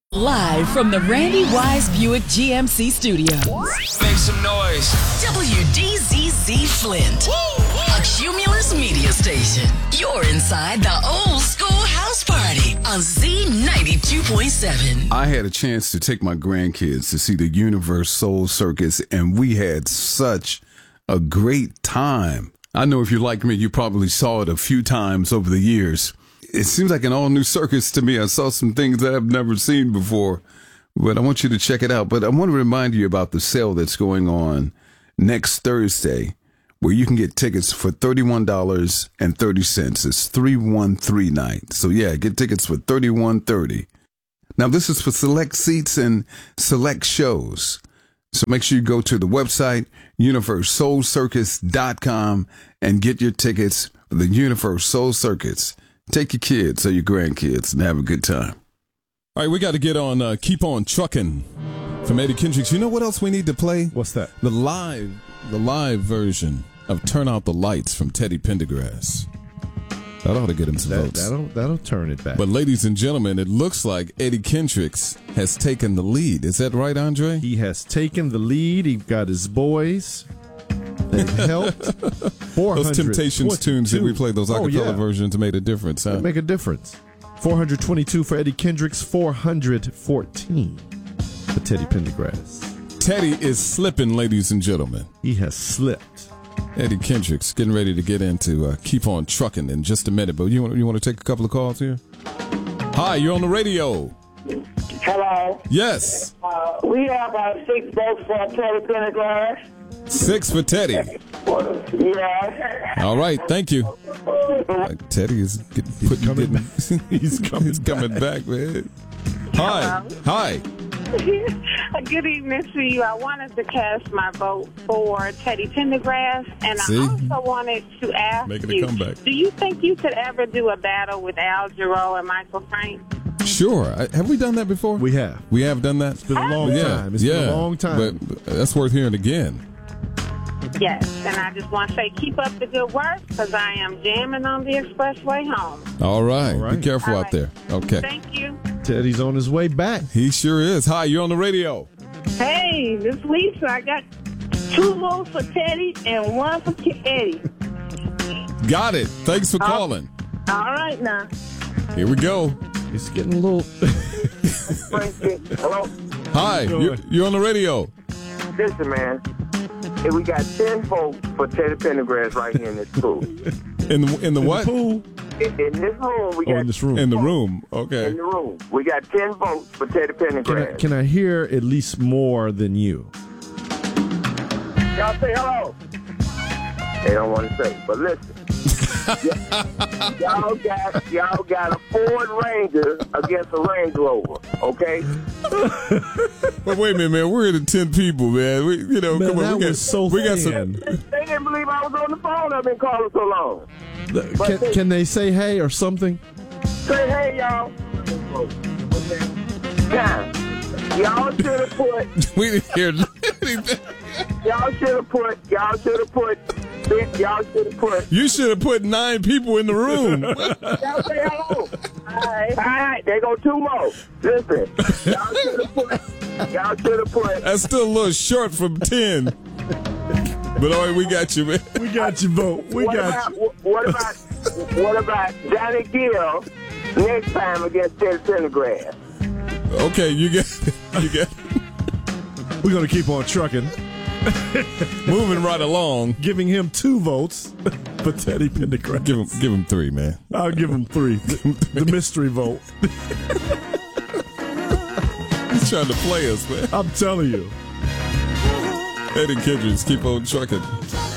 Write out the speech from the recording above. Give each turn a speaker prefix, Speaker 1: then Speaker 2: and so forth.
Speaker 1: Live from the Randy Wise Buick GMC Studios.
Speaker 2: Make some noise.
Speaker 1: WDZZ Flint. A Cumulus media station. You're inside the old school house party on Z92.7.
Speaker 3: I had a chance to take my grandkids to see the Universe Soul Circus, and we had such a great time. I know if you're like me, you probably saw it a few times over the years. It seems like an all-new circus to me. I saw some things that I've never seen before, but I want you to check it out. But I want to remind you about the sale that's going on next Thursday, where you can get tickets for $31.30. It's 313 night. So, yeah, get tickets for $31.30. Now, this is for select seats and select shows. So make sure you go to the website, universesoulcircus.com, and get your tickets for the Universe Soul Circus. Take your kids or your grandkids and have a good time.
Speaker 4: All right, we got to get on Keep On Truckin' from Eddie Kendricks. You know what else we need to play?
Speaker 5: What's that?
Speaker 4: The live version of Turn Out the Lights from Teddy Pendergrass. That ought to get him some votes.
Speaker 5: That'll turn it back.
Speaker 4: But ladies and gentlemen, it looks like Eddie Kendricks has taken the lead. Is that right, Andre?
Speaker 5: He has taken the lead. He got his boys. They've helped.
Speaker 4: Those Temptations tunes that we played, those acapella versions, made a difference, huh?
Speaker 5: They make a difference. 422 for Eddie Kendricks, 414 for Teddy Pendergrass.
Speaker 4: Teddy is slipping, ladies and gentlemen.
Speaker 5: He has slipped.
Speaker 4: Eddie Kendricks getting ready to get into Keep On Truckin' in just a minute. But you want to take a couple of calls here? Hi, you're on the radio.
Speaker 6: Hello.
Speaker 4: Yes.
Speaker 6: We have 6 votes for Teddy Pendergrass.
Speaker 4: 6 for Teddy.
Speaker 6: Yeah.
Speaker 4: All right, thank you. Teddy is he's coming back, man. Hi.
Speaker 7: Hello.
Speaker 4: Hi.
Speaker 7: Good evening to you. I wanted to cast my vote for Teddy Pendergrass, and
Speaker 4: See?
Speaker 7: I also wanted to ask
Speaker 4: Making a
Speaker 7: you,
Speaker 4: comeback.
Speaker 7: do you think you could ever do a battle with Al Jarreau and Michael Frank?
Speaker 4: Sure. Have we done that before?
Speaker 5: We have.
Speaker 4: We have done that?
Speaker 5: It's been a long time. It's been a long time.
Speaker 4: But that's worth hearing again.
Speaker 7: Yes, and I just want to say keep up the good work because I am jamming on the expressway home.
Speaker 4: All right.
Speaker 5: All right.
Speaker 4: Be careful
Speaker 7: All
Speaker 4: out there. Okay.
Speaker 7: Thank you.
Speaker 5: Teddy's on his way back.
Speaker 4: He sure is. Hi, you're on the radio.
Speaker 6: Hey, this is Lisa. I got 2 votes for Teddy and 1 for Eddie.
Speaker 4: Got it. Thanks for calling.
Speaker 6: All right, now.
Speaker 4: Here we go.
Speaker 5: It's getting a little...
Speaker 6: Hello?
Speaker 4: Hi, you're on the radio.
Speaker 8: Listen, man. Hey, we got 10 votes for Teddy Pendergrass right here in this pool.
Speaker 4: In the what?
Speaker 5: Pool.
Speaker 8: In this room, we got...
Speaker 5: in this room.
Speaker 4: In the room. Okay.
Speaker 8: In the room. We got 10 votes for Teddy Pendergrass.
Speaker 5: Can I hear at least more than you?
Speaker 8: Y'all say hello. They don't want to say, but listen. y'all got a Ford Ranger against a Range Rover, okay?
Speaker 4: But wait a minute, man. We're in 10 people, man.
Speaker 5: Man,
Speaker 4: come on.
Speaker 5: that
Speaker 4: We
Speaker 5: was so
Speaker 4: got
Speaker 5: fan.
Speaker 8: They didn't believe I was on the phone. I've been calling so long.
Speaker 5: Can they say hey or something?
Speaker 8: Say hey, y'all. Now, y'all should have put...
Speaker 4: We didn't hear anything.
Speaker 8: Y'all should have put...
Speaker 4: You should have put 9 people in the room.
Speaker 8: Y'all say hello. All right. There go 2 more. Listen. Y'all should have put...
Speaker 4: That's still a little short from 10. But all right, we got you, man.
Speaker 5: We got your vote.
Speaker 8: What about Johnny Gill next time against Teddy Pendergrass?
Speaker 4: Okay, you got
Speaker 5: We're going to keep on trucking.
Speaker 4: moving right along.
Speaker 5: Giving him 2 votes for Teddy Pendergrass.
Speaker 4: Give him 3, man.
Speaker 5: I'll give him 3. The mystery vote.
Speaker 4: He's trying to play us, man.
Speaker 5: I'm telling you.
Speaker 4: Eddie Kendricks, keep on trucking.